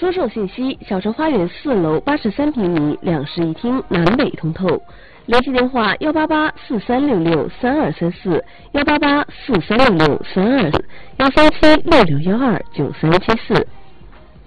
销售信息：小城花园4楼83平米2室1厅，南北通透。联系电话18843663234，188436632413766129374。